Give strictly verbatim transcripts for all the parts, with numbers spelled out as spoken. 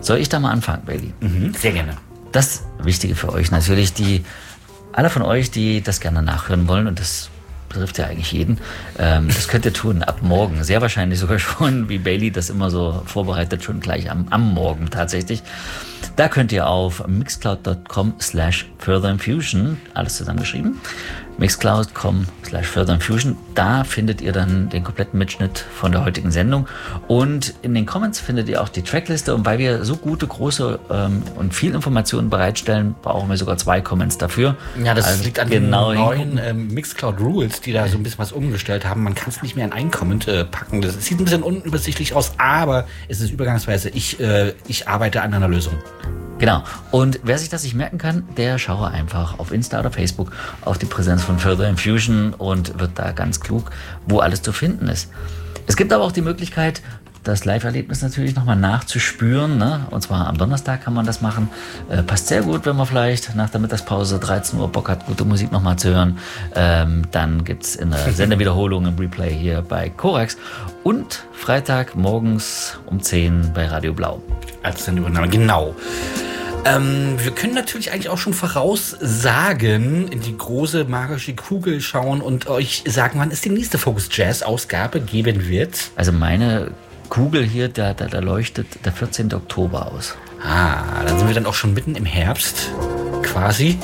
Soll ich da mal anfangen, Bailey? Mhm, sehr gerne. Das Wichtige für euch natürlich, die alle von euch, die das gerne nachhören wollen, und das betrifft ja eigentlich jeden, ähm, das könnt ihr tun ab morgen. Sehr wahrscheinlich sogar schon, wie Bailey das immer so vorbereitet, schon gleich am, am Morgen tatsächlich. Da könnt ihr auf mixcloud.com slash furtherinfusion, alles zusammengeschrieben, mixcloud.com slash furtherinfusion, da findet ihr dann den kompletten Mitschnitt von der heutigen Sendung, und in den Comments findet ihr auch die Trackliste, und weil wir so gute, große ähm, und viel Informationen bereitstellen, brauchen wir sogar zwei Comments dafür. Ja, das also liegt an genau den neuen ähm, Mixcloud Rules, die da so ein bisschen was umgestellt haben. Man kann es nicht mehr in ein Comment äh, packen. Das sieht ein bisschen unübersichtlich aus, aber es ist übergangsweise. Ich, äh, ich arbeite an einer Lösung. Genau. Und wer sich das nicht merken kann, der schaue einfach auf Insta oder Facebook auf die Präsenz von Further Infusion und wird da ganz klug, wo alles zu finden ist. Es gibt aber auch die Möglichkeit, das Live-Erlebnis natürlich nochmal nachzuspüren, ne? Und zwar am Donnerstag kann man das machen. Äh, passt sehr gut, wenn man vielleicht nach der Mittagspause dreizehn Uhr Bock hat, gute Musik nochmal zu hören. Ähm, dann gibt es in der Senderwiederholung im Replay hier bei Korax. Und Freitag morgens um zehn bei Radio Blau. Als Sendeübernahme, genau. Ähm, wir können natürlich eigentlich auch schon voraussagen, in die große magische Kugel schauen und euch sagen, wann es die nächste Focus Jazz Ausgabe geben wird. Also meine Kugel hier, da, da, da leuchtet der vierzehnten Oktober aus. Ah, dann sind wir dann auch schon mitten im Herbst, quasi.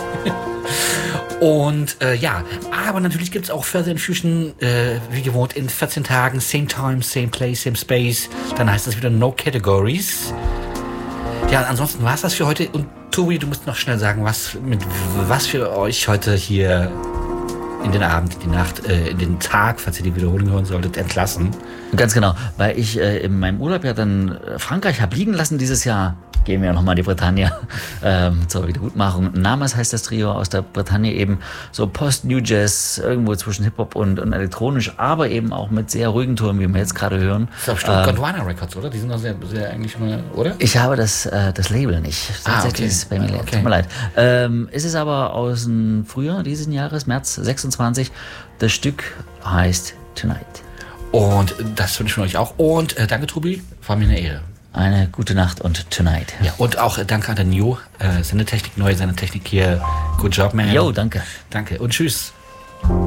Und äh, ja, aber natürlich gibt es auch Further Infusion, äh, wie gewohnt, in vierzehn Tagen, same time, same place, same space. Dann heißt es wieder No Categories. Ja, ansonsten war es das für heute. Und Tobi, du musst noch schnell sagen, was mit was für euch heute hier in den Abend, in die Nacht, äh, in den Tag, falls ihr die Wiederholung hören solltet, entlassen. Ganz genau, weil ich äh, in meinem Urlaub ja dann Frankreich habe liegen lassen dieses Jahr. Gehen wir ja nochmal in die Bretagne ähm, zur Wiedergutmachung. Namas heißt das Trio aus der Bretagne, eben so Post-New Jazz, irgendwo zwischen Hip-Hop und, und elektronisch, aber eben auch mit sehr ruhigen Touren, wie wir jetzt gerade hören. Das ist bestimmt ähm, Gondwana Records, oder? Die sind doch sehr, sehr eigentlich mal, oder? Ich habe das, äh, das Label nicht. Tatsächlich ah, okay. ist es bei mir leer. Okay. Tut mir leid. Ähm, es ist aber aus dem Frühjahr dieses Jahres, März sechsundzwanzig. Das Stück heißt Tonight. Und das wünsche ich euch auch. Und äh, danke, Tobi, war mir eine Ehre. Eine gute Nacht und Tonight. Ja, und auch äh, danke an den Jo, äh, Sendetechnik, neue Sendetechnik hier. Good job, man. Jo, danke. Danke und tschüss.